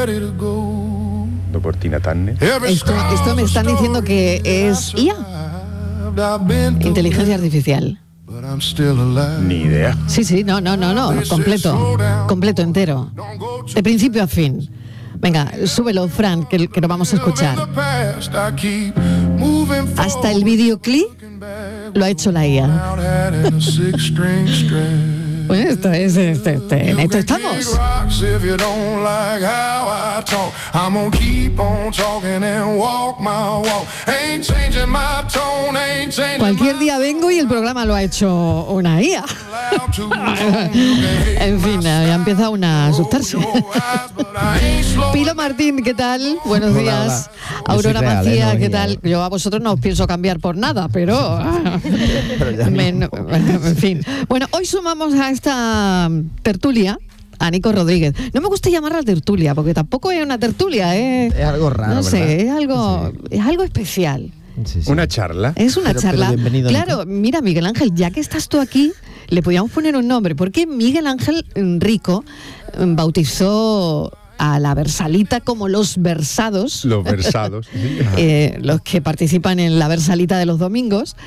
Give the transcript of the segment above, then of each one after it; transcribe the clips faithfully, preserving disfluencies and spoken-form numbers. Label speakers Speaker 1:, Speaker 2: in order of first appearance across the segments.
Speaker 1: Por Tina Turner.
Speaker 2: Esto, esto me están diciendo que es I A, inteligencia artificial.
Speaker 1: Ni idea.
Speaker 2: Sí, sí, no, no, no, no, completo, completo, entero, de principio a fin. Venga, súbelo, Fran, que, que lo vamos a escuchar. Hasta el videoclip lo ha hecho la I A. Bueno, esto es, esto, esto, en esto estamos. Cualquier día vengo y el programa lo ha hecho una I A. En fin, ya empieza una a asustarse. Pilo Martín, ¿qué tal? Buenos
Speaker 3: Hola,
Speaker 2: días.
Speaker 3: hola.
Speaker 2: Aurora
Speaker 3: Real,
Speaker 2: Macía,
Speaker 3: ¿eh?
Speaker 2: ¿qué
Speaker 3: No,
Speaker 2: tal? Yo a vosotros no os pienso cambiar por nada, pero...
Speaker 3: pero
Speaker 2: me, en fin. Bueno, hoy sumamos a esta tertulia a Nico Rodríguez. No me gusta llamarla tertulia, porque tampoco es una tertulia, ¿eh?
Speaker 3: Es algo raro,
Speaker 2: no sé,
Speaker 3: ¿verdad?
Speaker 2: es algo,
Speaker 3: Sí.
Speaker 2: es algo especial.
Speaker 3: Sí, sí.
Speaker 1: Una charla.
Speaker 2: Es una
Speaker 3: Pero-
Speaker 2: charla.
Speaker 3: pero bienvenido,
Speaker 2: Claro,
Speaker 3: Nico.
Speaker 2: mira, Miguel Ángel, ya que estás tú aquí, le podíamos poner un nombre, porque Miguel Ángel Rico mm, bautizó a la Versalita como los versados.
Speaker 1: Los versados. Sí.
Speaker 2: Eh, los que participan en la Versalita de los domingos,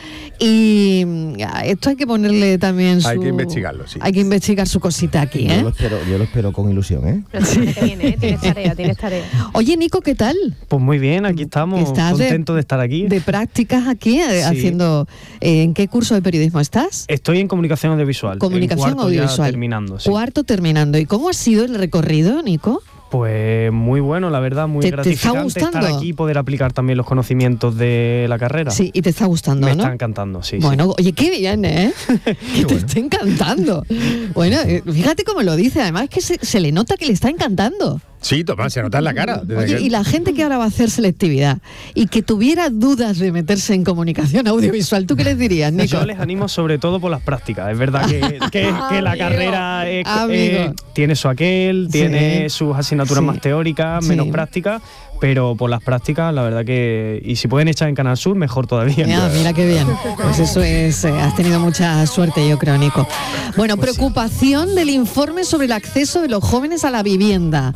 Speaker 2: y mm, a esto hay que ponerle también su...
Speaker 1: Hay que investigarlo, sí.
Speaker 2: Hay que investigar su cosita aquí,
Speaker 3: Yo
Speaker 2: ¿eh?
Speaker 3: lo espero, yo lo espero con ilusión, ¿eh?
Speaker 4: La semana que viene, ¿eh? Tienes tarea, tienes tarea.
Speaker 2: Oye, Nico, ¿qué tal?
Speaker 5: Pues muy bien, aquí estamos,
Speaker 2: ¿Estás de-
Speaker 5: contentos de estar aquí.
Speaker 2: De prácticas aquí, eh,
Speaker 5: Sí.
Speaker 2: haciendo... eh, ¿en qué curso de periodismo estás?
Speaker 5: Estoy en comunicación audiovisual.
Speaker 2: Comunicación
Speaker 5: en cuarto ya
Speaker 2: audiovisual.
Speaker 5: terminando, sí.
Speaker 2: Cuarto terminando. ¿Y cómo ha sido el recorrido, Nico?
Speaker 5: Pues muy bueno, la verdad, muy
Speaker 2: ¿Te- te está
Speaker 5: gratificante
Speaker 2: gustando?
Speaker 5: estar aquí y poder aplicar también los conocimientos de la carrera.
Speaker 2: Sí, y te está gustando,
Speaker 5: Me
Speaker 2: ¿no?
Speaker 5: está encantando, sí.
Speaker 2: Bueno, oye, qué bien, ¿eh? Que te
Speaker 3: bueno.
Speaker 2: esté encantando. Bueno, eh, fíjate cómo lo dice, además que se, se le nota que le está encantando.
Speaker 1: Sí, Tomás, se nota en la cara. Desde
Speaker 2: Oye,
Speaker 1: que-
Speaker 2: y la gente que ahora va a hacer selectividad y que tuviera dudas de meterse en comunicación audiovisual, ¿tú qué les dirías,
Speaker 5: sí.
Speaker 2: Nico?
Speaker 5: Yo les animo sobre todo por las prácticas. Es verdad que, que, que la
Speaker 2: Amigo,
Speaker 5: carrera es-
Speaker 2: amigo.
Speaker 5: eh, tiene su aquel,
Speaker 2: Sí.
Speaker 5: tiene sus asignaturas
Speaker 2: Sí.
Speaker 5: más teóricas,
Speaker 2: Sí.
Speaker 5: menos prácticas, pero por las prácticas, la verdad que... Y si pueden echar en Canal Sur, mejor todavía.
Speaker 2: Mira, mira qué bien. Pues eso es, eh, has tenido mucha suerte, yo creo, Nico. Bueno,
Speaker 5: Pues
Speaker 2: preocupación del informe sobre el acceso de los jóvenes a la vivienda.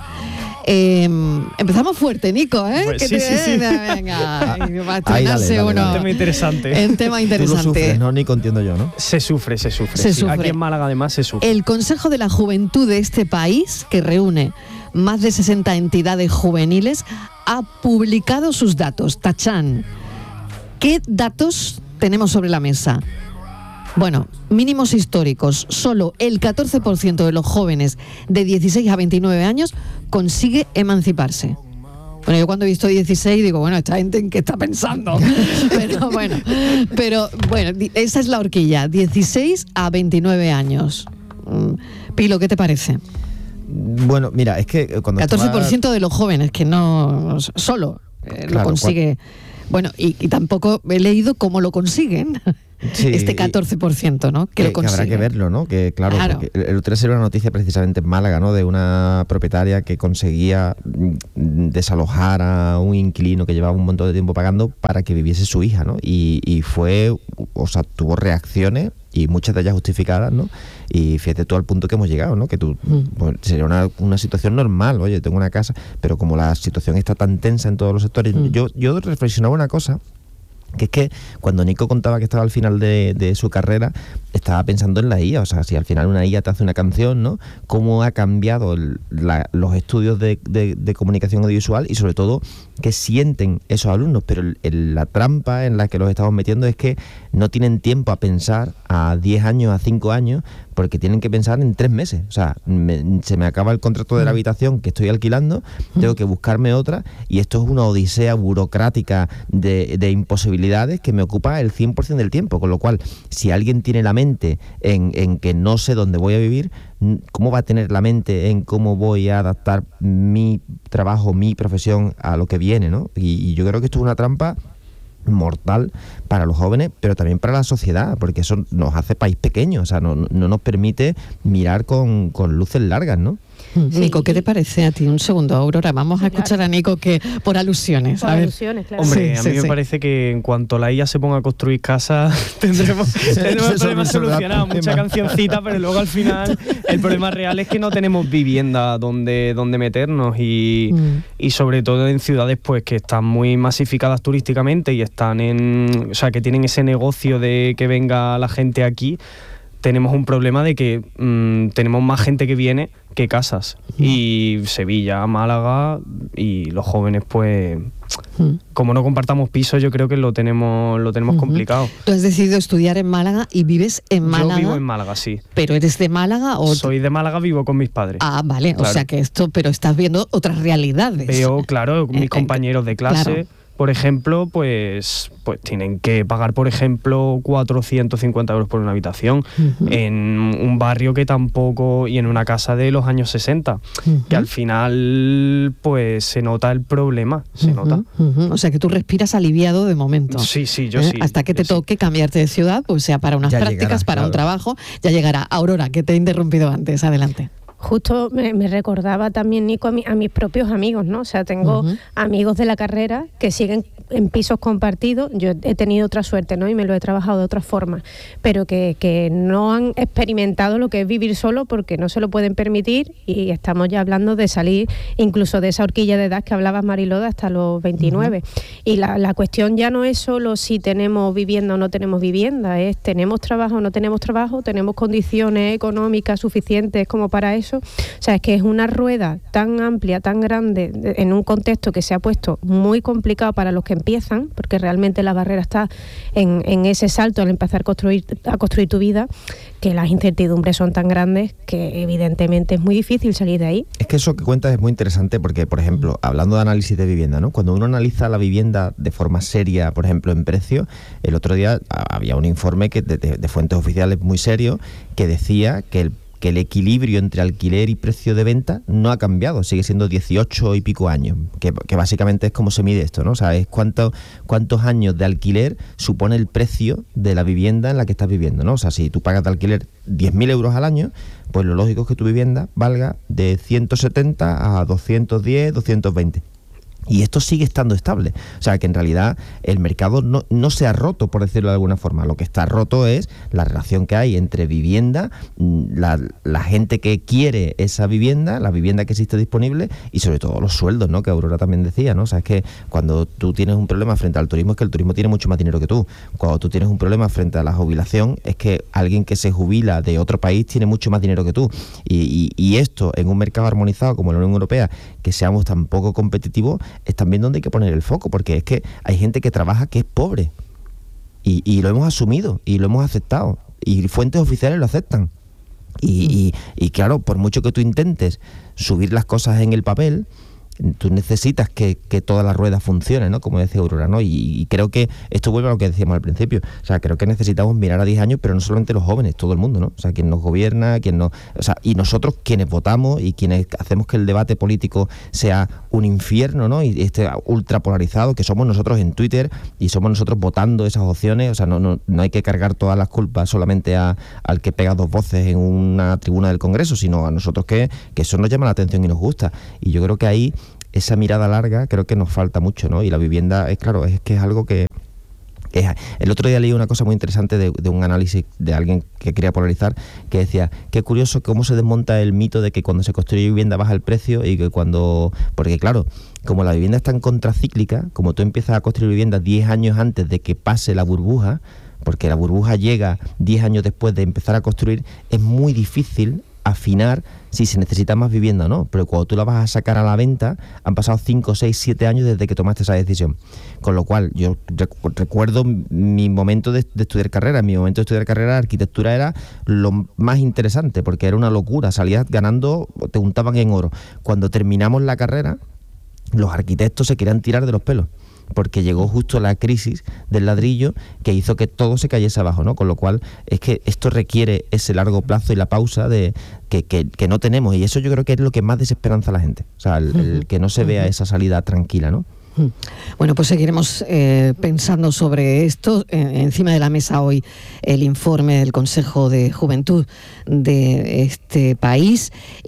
Speaker 2: Eh, empezamos fuerte, Nico, ¿eh?
Speaker 5: Pues
Speaker 2: Que
Speaker 5: sí, sí, sí.
Speaker 2: Venga, ay, va a
Speaker 3: Ahí, dale,
Speaker 2: estrenarse
Speaker 3: dale,
Speaker 2: uno.
Speaker 3: dale.
Speaker 5: Un tema interesante.
Speaker 2: En tema
Speaker 3: Tú lo
Speaker 2: interesante.
Speaker 3: sufres, ¿no? Ni entiendo yo, ¿no?
Speaker 5: Se sufre, se sufre.
Speaker 2: Se
Speaker 5: sí.
Speaker 2: sufre.
Speaker 5: Aquí en Málaga además se sufre.
Speaker 2: El Consejo de la Juventud de este país, que reúne más de sesenta entidades juveniles, ha publicado sus datos. Tachán. ¿Qué datos tenemos sobre la mesa? Bueno, mínimos históricos. Solo el catorce por ciento de los jóvenes de dieciséis a veintinueve años consigue emanciparse. Bueno, yo cuando he visto dieciséis digo, bueno, esta gente en qué está pensando. Pero bueno, pero bueno, di- esa es la horquilla, dieciséis a veintinueve años. Mm, Pilo, ¿qué te parece?
Speaker 3: Bueno, mira, es que cuando
Speaker 2: catorce por ciento
Speaker 3: estaba-
Speaker 2: de los jóvenes que no solo eh, lo
Speaker 3: Claro,
Speaker 2: consigue. Bueno, y, y tampoco he leído cómo lo consiguen.
Speaker 3: Sí,
Speaker 2: este
Speaker 3: y-
Speaker 2: catorce por ciento, ¿no? Que,
Speaker 3: que,
Speaker 2: lo
Speaker 3: que
Speaker 2: consigue.
Speaker 3: habrá que verlo, ¿no? Que claro,
Speaker 2: Claro.
Speaker 3: porque el el otro día salió una noticia precisamente en Málaga, ¿no? De una propietaria que conseguía mm, desalojar a un inquilino que llevaba un montón de tiempo pagando para que viviese su hija, ¿no? Y, y fue, o sea, tuvo reacciones y muchas de ellas justificadas, ¿no? Y fíjate tú al punto que hemos llegado, ¿no? Que tú,
Speaker 2: Mm.
Speaker 3: pues, sería una, una situación normal, oye, tengo una casa, pero como la situación está tan tensa en todos los sectores,
Speaker 2: Mm.
Speaker 3: yo, yo reflexionaba una cosa, que es que cuando Nico contaba que estaba al final de, de su carrera, estaba pensando en la I A, o sea, si al final una I A te hace una canción, ¿no? Cómo ha cambiado el- la- los estudios de, de- de comunicación audiovisual y sobre todo qué sienten esos alumnos, pero el- el- la trampa en la que los estamos metiendo es que no tienen tiempo a pensar a diez años, a cinco años, porque tienen que pensar en tres meses, o sea, me- se me acaba el contrato de la habitación que estoy alquilando, tengo que buscarme otra y esto es una odisea burocrática de, de imposibilidades que me ocupa el cien por ciento del tiempo, con lo cual, si alguien tiene la mente en, en que no sé dónde voy a vivir, ¿cómo va a tener la mente en cómo voy a adaptar mi trabajo, mi profesión a lo que viene, ¿no? Y, y yo creo que esto es una trampa mortal para los jóvenes, pero también para la sociedad, porque eso nos hace país pequeño, o sea, no, no nos permite mirar con, con luces largas, ¿no?
Speaker 2: Sí. Nico, ¿qué te parece a ti? Un segundo, Aurora, vamos a escuchar
Speaker 4: claro.
Speaker 2: a Nico que por alusiones.
Speaker 4: Por
Speaker 2: a ver.
Speaker 4: alusiones, claro.
Speaker 5: Hombre,
Speaker 2: Sí,
Speaker 5: a
Speaker 2: sí,
Speaker 5: mí me
Speaker 2: sí.
Speaker 5: parece que en cuanto la I A se ponga a construir casas, tendremos, tendremos el problema solucionado. Mucha cancioncita, pero luego al final el problema real es que no tenemos vivienda donde, donde meternos y,
Speaker 2: Mm.
Speaker 5: y sobre todo en ciudades pues que están muy masificadas turísticamente y están en, o sea, que tienen ese negocio de que venga la gente aquí. Tenemos un problema de que mmm, tenemos más gente que viene que casas.
Speaker 2: Mm.
Speaker 5: Y Sevilla, Málaga y los jóvenes pues...
Speaker 2: Mm.
Speaker 5: Como no compartamos pisos, yo creo que lo tenemos lo tenemos
Speaker 2: Ujú.
Speaker 5: complicado.
Speaker 2: Tú has decidido estudiar en Málaga y vives en Málaga.
Speaker 5: Yo vivo en Málaga, sí.
Speaker 2: ¿Pero eres de Málaga o...?
Speaker 5: Soy de Málaga, vivo con mis padres.
Speaker 2: Ah, vale,
Speaker 5: Claro.
Speaker 2: o sea que esto, pero estás viendo otras realidades.
Speaker 5: Veo, claro,
Speaker 2: Eh,
Speaker 5: mis compañeros de clase,
Speaker 2: claro.
Speaker 5: por ejemplo, pues, pues tienen que pagar, por ejemplo, cuatrocientos cincuenta euros por una habitación
Speaker 2: Ujú.
Speaker 5: en un barrio que tampoco, y en una casa de los años sesenta,
Speaker 2: Ujú.
Speaker 5: que al final, pues se nota el problema, se
Speaker 2: Ujú,
Speaker 5: nota.
Speaker 2: ujú. O sea que tú respiras aliviado de momento.
Speaker 5: Sí, sí, yo
Speaker 2: ¿Eh?
Speaker 5: sí.
Speaker 2: Hasta que te
Speaker 5: yo sí.
Speaker 2: toque cambiarte de ciudad, pues sea para unas
Speaker 3: Ya
Speaker 2: prácticas,
Speaker 3: llegará,
Speaker 2: para un
Speaker 3: claro.
Speaker 2: trabajo, ya llegará. Aurora, que te he interrumpido antes, adelante.
Speaker 4: Justo me, me recordaba también, Nico, a, mi- a mis propios amigos, ¿no? O sea, tengo
Speaker 2: Ujú.
Speaker 4: amigos de la carrera que siguen en pisos compartidos. Yo he tenido otra suerte, ¿no? Y me lo he trabajado de otra forma. Pero que, que no han experimentado lo que es vivir solo porque no se lo pueden permitir y estamos ya hablando de salir incluso de esa horquilla de edad que hablabas, Mariloda, hasta los veintinueve. Uh-huh. Y la, la cuestión ya no es solo si tenemos vivienda o no tenemos vivienda, es tenemos trabajo o no tenemos trabajo, tenemos condiciones económicas suficientes como para eso. O sea, es que es una rueda tan amplia, tan grande, de, en un contexto que se ha puesto muy complicado para los que empiezan, porque realmente la barrera está en, en ese salto al empezar a construir, a construir tu vida, que las incertidumbres son tan grandes que evidentemente es muy difícil salir de ahí.
Speaker 3: Es que eso que cuentas es muy interesante porque, por ejemplo, hablando de análisis de vivienda, ¿no? Cuando uno analiza la vivienda de forma seria, por ejemplo, en precio, el otro día había un informe que de, de, de fuentes oficiales muy serio que decía que el que el equilibrio entre alquiler y precio de venta no ha cambiado, sigue siendo dieciocho y pico años, que, que básicamente es como se mide esto, ¿no? O sea, es cuánto, cuántos años de alquiler supone el precio de la vivienda en la que estás viviendo, ¿no? O sea, si tú pagas de alquiler diez mil euros al año, pues lo lógico es que tu vivienda valga de ciento setenta a doscientos diez, doscientos veinte. Y esto sigue estando estable. O sea, que en realidad el mercado no, no se ha roto, por decirlo de alguna forma. Lo que está roto es la relación que hay entre vivienda, la, la gente que quiere esa vivienda, la vivienda que existe disponible y sobre todo los sueldos, ¿no? Que Aurora también decía, ¿no? O sea, es que cuando tú tienes un problema frente al turismo es que el turismo tiene mucho más dinero que tú. Cuando tú tienes un problema frente a la jubilación es que alguien que se jubila de otro país tiene mucho más dinero que tú. Y, y, y esto en un mercado armonizado como la Unión Europea, que seamos tan poco competitivos, es también donde hay que poner el foco, porque es que hay gente que trabaja que es pobre y, y lo hemos asumido y lo hemos aceptado y fuentes oficiales lo aceptan y, y, y claro, por mucho que tú intentes subir las cosas en el papel, tú necesitas que, que todas las ruedas funcionen, ¿no? Como decía Aurora, ¿no? Y, y creo que esto vuelve a lo que decíamos al principio. O sea, creo que necesitamos mirar a diez años, pero no solamente los jóvenes, todo el mundo, ¿no? O sea, quien nos gobierna, quien nos... O sea, y nosotros quienes votamos y quienes hacemos que el debate político sea un infierno, ¿no? Y esté ultra polarizado, que somos nosotros en Twitter y somos nosotros votando esas opciones. O sea, no, no, no hay que cargar todas las culpas solamente a, al que pega dos voces en una tribuna del Congreso, sino a nosotros que, que eso nos llama la atención y nos gusta. Y yo creo que ahí esa mirada larga creo que nos falta mucho, ¿no? Y la vivienda, es claro, es que es algo que... Es, el otro día leí una cosa muy interesante de, de un análisis de alguien que quería polarizar, que decía, qué curioso cómo se desmonta el mito de que cuando se construye vivienda baja el precio y que cuando... Porque claro, como la vivienda es tan contracíclica, como tú empiezas a construir vivienda diez años antes de que pase la burbuja, porque la burbuja llega diez años después de empezar a construir, es muy difícil afinar si se necesita más vivienda o no, pero cuando tú la vas a sacar a la venta han pasado cinco, seis, siete años desde que tomaste esa decisión, con lo cual yo recu- recuerdo mi momento de, de estudiar carrera. En mi momento de estudiar carrera, arquitectura era lo más interesante porque era una locura, salías ganando, te untaban en oro. Cuando terminamos la carrera los arquitectos se querían tirar de los pelos porque llegó justo la crisis del ladrillo que hizo que todo se cayese abajo, ¿no? Con lo cual es que esto requiere ese largo plazo y la pausa de que, que, que no tenemos, y eso yo creo que es lo que más desesperanza a la gente, o sea, el, el que no se vea esa salida tranquila, ¿no?
Speaker 2: Bueno, pues seguiremos eh, pensando sobre esto. Eh, encima de la mesa hoy el informe del Consejo de Juventud de este país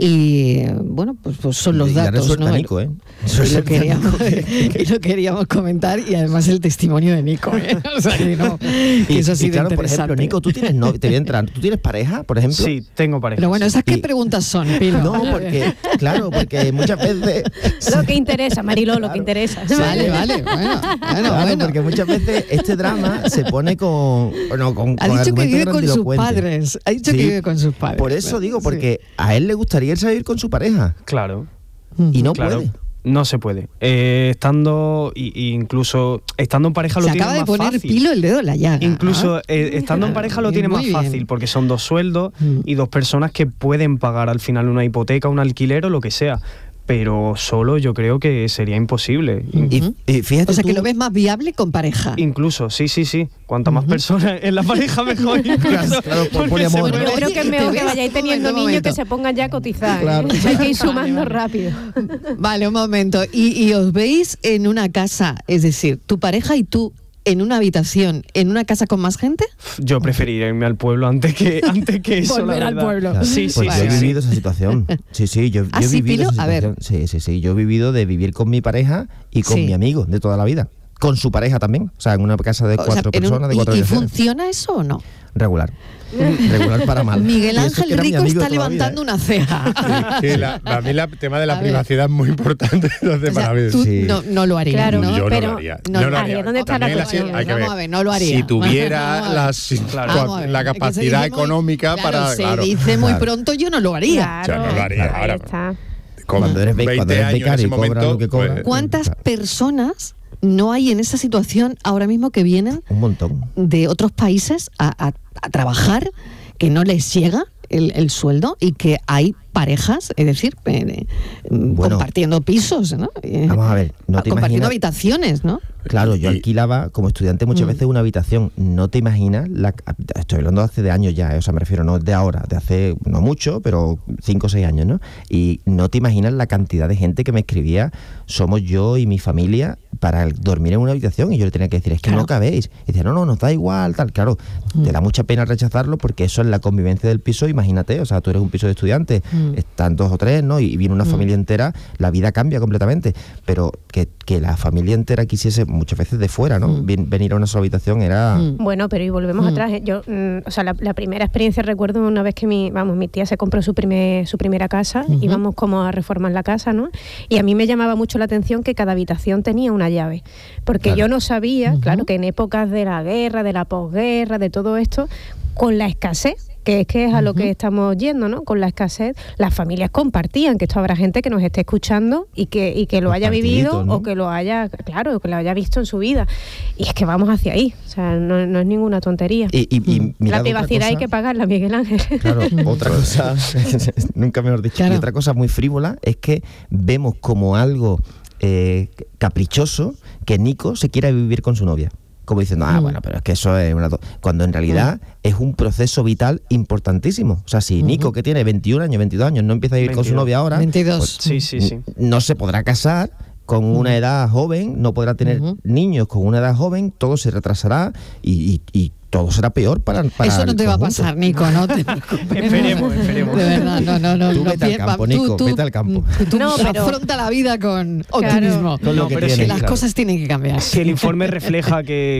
Speaker 2: y eh, bueno, pues, pues son los
Speaker 3: Y la
Speaker 2: datos, ¿no?
Speaker 3: Nico, ¿eh?
Speaker 2: Y lo, queríamos, y lo queríamos comentar y además el testimonio de Nico, ¿eh? O sea, que no, que
Speaker 3: Y,
Speaker 2: eso ha
Speaker 3: y
Speaker 2: sido
Speaker 3: claro, por
Speaker 2: interesante.
Speaker 3: ejemplo, Nico, tú tienes novio, te voy a entrar, ¿tú tienes pareja, por ejemplo?
Speaker 5: Sí, tengo pareja.
Speaker 2: Pero bueno,
Speaker 5: sí.
Speaker 2: ¿esas qué
Speaker 3: Y-
Speaker 2: preguntas son, Pilo?
Speaker 3: No, porque, claro, porque muchas veces...
Speaker 4: Lo que interesa, Mariló, lo que interesa.
Speaker 2: Vale, vale, bueno, bueno,
Speaker 3: Claro,
Speaker 2: bueno.
Speaker 3: porque muchas veces este drama se pone con, no, con,
Speaker 2: Ha
Speaker 3: con
Speaker 2: dicho que
Speaker 3: argumentos
Speaker 2: vive con sus
Speaker 3: grandilocuentes.
Speaker 2: padres. Ha dicho que
Speaker 3: Sí,
Speaker 2: vive con sus padres.
Speaker 3: Por eso digo,
Speaker 2: Sí.
Speaker 3: porque a él le gustaría irse a vivir con su pareja
Speaker 5: Claro.
Speaker 3: y no
Speaker 5: Claro.
Speaker 3: puede.
Speaker 5: No se puede. Eh, estando, y, y incluso estando en pareja lo
Speaker 2: Se
Speaker 5: tiene
Speaker 2: acaba de
Speaker 5: más
Speaker 2: poner
Speaker 5: fácil.
Speaker 2: Pilo el dedo en la llaga.
Speaker 5: Incluso
Speaker 2: ¿ah?
Speaker 5: eh, estando en pareja lo tiene
Speaker 2: Muy
Speaker 5: más
Speaker 2: bien.
Speaker 5: fácil porque son dos sueldos
Speaker 2: Mm.
Speaker 5: y dos personas que pueden pagar al final una hipoteca, un alquiler o lo que sea. Pero solo yo creo que sería imposible. In-
Speaker 3: Y,
Speaker 2: Ujú.
Speaker 3: y fíjate
Speaker 2: O sea, que
Speaker 3: tú-
Speaker 2: lo ves más viable con pareja.
Speaker 5: Incluso, sí, sí, sí. Cuanta más personas en la pareja, mejor. Incluso,
Speaker 3: claro, por
Speaker 5: porque
Speaker 3: poliamor,
Speaker 5: se
Speaker 3: ¿no?
Speaker 4: Yo
Speaker 5: puede-
Speaker 4: creo que es mejor
Speaker 2: Te
Speaker 4: que
Speaker 2: ves-
Speaker 4: vayáis teniendo
Speaker 2: un momento,
Speaker 4: niños
Speaker 2: un
Speaker 4: que
Speaker 2: momento.
Speaker 4: se pongan ya a cotizar. ¿eh?
Speaker 3: Claro.
Speaker 4: Hay que ir
Speaker 2: Vale,
Speaker 4: sumando
Speaker 2: vale.
Speaker 4: rápido.
Speaker 2: Vale, un momento. Y, y os veis en una casa, es decir, tu pareja y tú en una habitación, en una casa con más gente.
Speaker 5: Yo preferiría irme al pueblo antes que, antes que eso.
Speaker 2: Volver
Speaker 5: la
Speaker 2: al
Speaker 5: verdad.
Speaker 2: pueblo.
Speaker 3: Claro,
Speaker 5: Sí, sí,
Speaker 3: pues
Speaker 5: sí.
Speaker 3: yo he
Speaker 5: sí.
Speaker 3: vivido esa situación. Sí, sí, yo,
Speaker 2: ¿Ah,
Speaker 3: yo he
Speaker 2: sí,
Speaker 3: vivido
Speaker 2: Pilo?
Speaker 3: esa
Speaker 2: A ver.
Speaker 3: situación. Sí, sí, sí. Yo he vivido de vivir con mi pareja y con
Speaker 2: Sí.
Speaker 3: mi amigo de toda la vida. Con su pareja también. O sea, en una casa de
Speaker 2: O sea,
Speaker 3: cuatro
Speaker 2: en un-
Speaker 3: personas, de
Speaker 2: y-
Speaker 3: cuatro
Speaker 2: ¿Y,
Speaker 3: habitaciones.
Speaker 2: funciona eso o no?
Speaker 3: Regular. Regular para mal.
Speaker 2: Miguel
Speaker 3: Y eso
Speaker 2: Ángel
Speaker 3: que era mi
Speaker 2: Rico
Speaker 3: amigo
Speaker 2: está
Speaker 3: de toda la vida,
Speaker 2: levantando
Speaker 3: ¿eh?
Speaker 2: una ceja.
Speaker 1: Sí, la- para mí el tema de la
Speaker 2: A ver.
Speaker 1: privacidad es muy importante. Entonces,
Speaker 2: O sea,
Speaker 1: para mí,
Speaker 2: tú
Speaker 3: Sí.
Speaker 2: no, no lo harías,
Speaker 4: Claro,
Speaker 2: ¿no?
Speaker 1: yo no
Speaker 4: pero-
Speaker 1: lo haría.
Speaker 2: no,
Speaker 1: yo no
Speaker 2: ahí
Speaker 1: haría.
Speaker 4: es donde está la
Speaker 1: También
Speaker 4: cuestión.
Speaker 1: hay que
Speaker 2: Vamos a ver, no lo haría.
Speaker 1: Si tuviera
Speaker 2: Vamos a ver.
Speaker 1: las,
Speaker 5: Claro.
Speaker 2: Vamos a ver,
Speaker 1: la
Speaker 2: es que se
Speaker 1: capacidad
Speaker 2: dice muy-
Speaker 1: económica
Speaker 2: claro,
Speaker 1: para...
Speaker 2: se
Speaker 1: claro,
Speaker 2: dice muy
Speaker 3: Claro.
Speaker 2: pronto, yo no lo haría.
Speaker 1: Yo no lo haría.
Speaker 4: ahí
Speaker 1: Ahora,
Speaker 4: está.
Speaker 1: con
Speaker 3: Cuando eres be- cuando
Speaker 1: veinte
Speaker 3: eres
Speaker 1: años en
Speaker 3: becario
Speaker 1: ese
Speaker 3: y cobras
Speaker 1: momento,
Speaker 3: lo que cobras.
Speaker 1: pues,
Speaker 2: ¿Cuántas
Speaker 3: Claro.
Speaker 2: personas no hay en esa situación ahora mismo que vienen
Speaker 3: Un montón.
Speaker 2: de otros países a, a- a trabajar, que no les llega el, el sueldo y que hay parejas, es decir, eh,
Speaker 3: Bueno.
Speaker 2: compartiendo pisos, ¿no? Eh,
Speaker 3: Vamos a ver, no te
Speaker 2: compartiendo
Speaker 3: imaginas-
Speaker 2: habitaciones, ¿no?
Speaker 3: Claro, yo
Speaker 1: Y-
Speaker 3: alquilaba como estudiante muchas
Speaker 2: Mm.
Speaker 3: veces una habitación. No te imaginas, la, estoy hablando de hace de años ya, eh, o sea, me refiero no de ahora, de hace no mucho, pero cinco o seis años, ¿no? Y no te imaginas la cantidad de gente que me escribía, somos yo y mi familia para el- dormir en una habitación, y yo le tenía que decir, es que
Speaker 2: Claro.
Speaker 3: no cabéis. Y decía, no, no, nos da igual, tal. Claro, te da mucha pena rechazarlo porque eso es la convivencia del piso, imagínate, o sea, tú eres un piso de estudiantes,
Speaker 2: Mm.
Speaker 3: están dos o tres, ¿no? Y viene una
Speaker 2: Mm.
Speaker 3: familia entera, la vida cambia completamente. Pero que, que la familia entera quisiese muchas veces de fuera, ¿no?
Speaker 2: Mm.
Speaker 3: Ven- venir a una sola habitación era...
Speaker 2: Mm.
Speaker 4: Bueno, pero y volvemos
Speaker 2: Mm.
Speaker 4: atrás. ¿eh? Yo, mm, o sea, la, la primera experiencia recuerdo una vez que mi, vamos, mi tía se compró su primer, su primera casa,
Speaker 2: Ujú.
Speaker 4: íbamos como a reformar la casa, ¿no? Y a mí me llamaba mucho la atención que cada habitación tenía una llave, porque
Speaker 3: Claro.
Speaker 4: yo no sabía,
Speaker 2: Ujú.
Speaker 4: claro, que en épocas de la guerra, de la posguerra, de todo esto, con la escasez, que es que es a lo
Speaker 2: Ujú.
Speaker 4: que estamos yendo, ¿no? Con la escasez, las familias compartían, que esto habrá gente que nos esté escuchando y que, y que lo
Speaker 3: Los
Speaker 4: haya vivido
Speaker 3: partiditos, ¿no?
Speaker 4: o que lo haya, claro, que lo haya visto en su vida. Y es que vamos hacia ahí, o sea, no, no es ninguna tontería.
Speaker 3: Y, y, y
Speaker 2: Mm.
Speaker 3: mirad
Speaker 4: La
Speaker 3: otra
Speaker 4: privacidad hay
Speaker 3: cosa-
Speaker 4: que pagarla, Miguel Ángel.
Speaker 3: Claro, otra cosa, nunca mejor dicho,
Speaker 2: Claro.
Speaker 3: y otra cosa muy frívola es que vemos como algo eh, caprichoso que Nico se quiera vivir con su novia. Como diciendo, ah,
Speaker 2: Mm.
Speaker 3: bueno, pero es que eso es una... to-". Cuando en realidad es un proceso vital importantísimo. O sea, si
Speaker 2: Ujú.
Speaker 3: Nico, que tiene veintiún años, veintidós años, no empieza a vivir con su
Speaker 5: veintidós.
Speaker 3: novia ahora,
Speaker 2: veintidós.
Speaker 3: pues,
Speaker 5: Sí, sí, sí.
Speaker 3: no se podrá casar con una edad joven, no podrá tener
Speaker 2: Ujú.
Speaker 3: niños con una edad joven, todo se retrasará y, y- y todo será peor para, para
Speaker 2: Eso no
Speaker 3: el
Speaker 2: te va a
Speaker 3: conjunto.
Speaker 2: pasar, Nico, no te preocupes.
Speaker 5: Esperemos, esperemos.
Speaker 2: De verdad, no, no, no.
Speaker 3: Tú
Speaker 2: no
Speaker 3: vete al
Speaker 2: pie-
Speaker 3: campo,
Speaker 2: va-
Speaker 3: Nico, vete al campo.
Speaker 2: Tú
Speaker 4: No, pero-
Speaker 2: afronta la vida con
Speaker 4: Claro.
Speaker 2: optimismo.
Speaker 3: Con lo
Speaker 5: No,
Speaker 3: que
Speaker 5: pero
Speaker 3: tienes,
Speaker 5: sí,
Speaker 2: Que las
Speaker 3: claro.
Speaker 2: cosas tienen que cambiar.
Speaker 5: Si el informe refleja que